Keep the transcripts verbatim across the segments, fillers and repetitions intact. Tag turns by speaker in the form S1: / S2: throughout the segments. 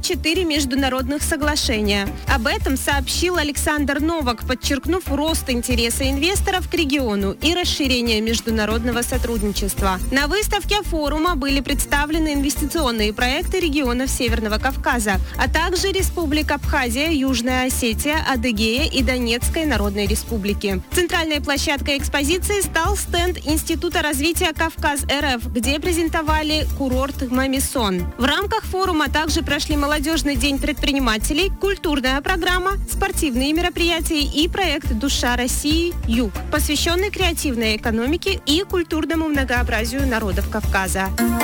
S1: четыре международных соглашения. Об этом сообщил Александр Новак, подчеркнув рост интереса инвесторов к региону и расширение международного сотрудничества. На выставке форума были представлены инвестиционные проекты регионов Северного Кавказа, а также Республика Абхазия, Южная Осетия, Адыгея и Донецкой Народной Республики. Центральной площадкой экспозиции стал стенд Института развития Кавказ-РФ, где презентовали курорт Мамисон. В рамках форума также прошли молодежный день предпринимателей, культурная программа, спортивные мероприятия и проект «Душа России. Юг», посвященный креативной экономике и культурному многообразию народов Кавказа.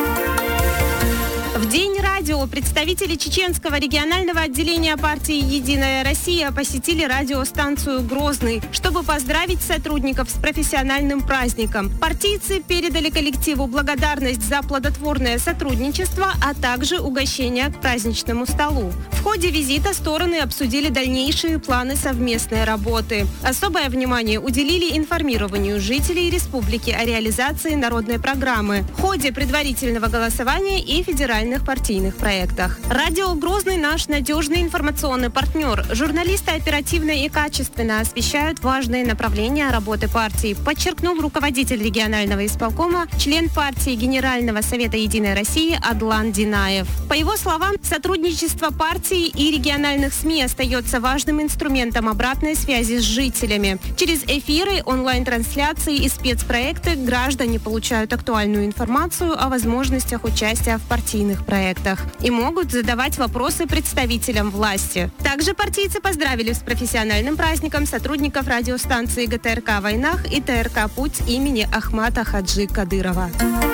S1: В День радио представители Чеченского регионального отделения партии «Единая Россия» посетили радиостанцию «Грозный», чтобы поздравить сотрудников с профессиональным праздником. Партийцы передали коллективу благодарность за плодотворное сотрудничество, а также угощение к праздничному столу. В ходе визита стороны обсудили дальнейшие планы совместной работы. Особое внимание уделили информированию жителей республики о реализации народной программы, в ходе предварительного голосования и федерального партийных проектах. Радио «Грозный» — наш надежный информационный партнер. Журналисты оперативно и качественно освещают важные направления работы партии, подчеркнул руководитель регионального исполкома, член партии Генерального совета «Единой России» Адлан Динаев. По его словам, сотрудничество партии и региональных СМИ остается важным инструментом обратной связи с жителями. Через эфиры, онлайн-трансляции и спецпроекты граждане получают актуальную информацию о возможностях участия в партийных проектах и могут задавать вопросы представителям власти. Также партийцы поздравили с профессиональным праздником сотрудников радиостанции ГТРК «Войнах» и ТРК «Путь» имени Ахмата Хаджи Кадырова.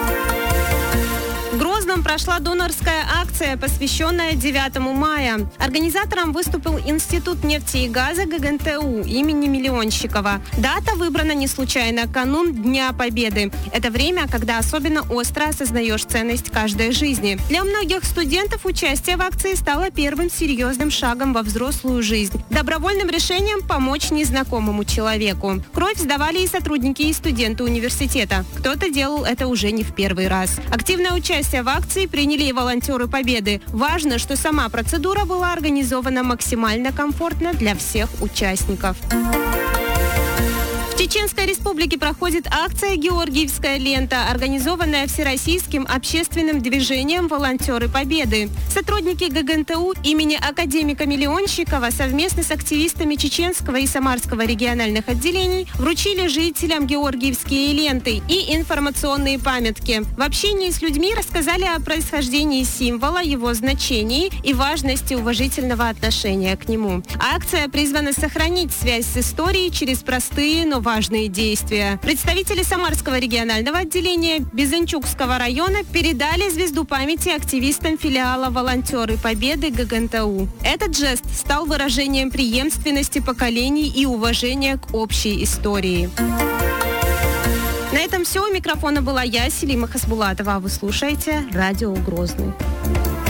S1: В Грозном прошла донорская акция, посвященная девятому мая. Организатором выступил Институт нефти и газа ГГНТУ имени Миллионщикова. Дата выбрана не случайно, канун Дня Победы. Это время, когда особенно остро осознаешь ценность каждой жизни. Для многих студентов участие в акции стало первым серьезным шагом во взрослую жизнь. Добровольным решением помочь незнакомому человеку. Кровь сдавали и сотрудники, и студенты университета. Кто-то делал это уже не в первый раз. Активное участие в акции приняли и волонтеры Победы. Важно, что сама процедура была организована максимально комфортно для всех участников. В Чеченской Республике проходит акция «Георгиевская лента», организованная Всероссийским общественным движением «Волонтеры Победы». Сотрудники ГГНТУ имени академика Миллионщикова совместно с активистами Чеченского и Самарского региональных отделений вручили жителям георгиевские ленты и информационные памятки. В общении с людьми рассказали о происхождении символа, его значении и важности уважительного отношения к нему. Акция призвана сохранить связь с историей через простые, но важные действия. Представители Самарского регионального отделения Безынчукского района передали звезду памяти активистам филиала «Волонтеры Победы» ГГНТУ. Этот жест стал выражением преемственности поколений и уважения к общей истории. На этом все. У микрофона была я, Селима Хасбулатова. А вы слушаете радио «Грозный».